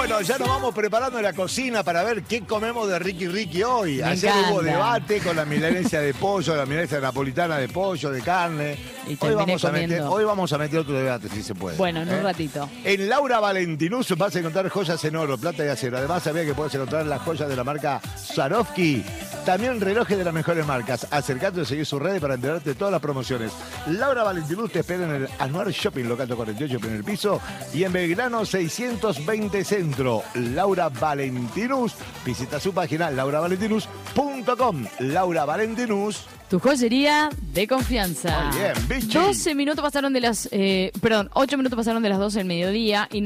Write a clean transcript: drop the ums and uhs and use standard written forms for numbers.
Bueno, ya nos vamos preparando en la cocina para ver qué comemos de Ricky hoy. Me Ayer encanta. hubo debate con la milanesa de pollo, la milanesa napolitana de pollo, de carne. Y Hoy terminé hoy vamos a meter otro debate, si se puede. Bueno, en un ratito. En Laura Valentinus vas a encontrar joyas en oro, plata y acero. Además, sabía que puedes encontrar las joyas de la marca Swarovski. También relojes de las mejores marcas. Acercate y seguir sus redes para enterarte de todas las promociones. Laura Valentinus te espera en el Anuar Shopping, local 48, primer piso. Y en Belgrano 620 Centro. Laura Valentinus. Visita su página lauravalentinus.com. Laura Valentinus. Tu joyería de confianza. Muy bien, bichi. 8 minutos pasaron de las 12 del mediodía y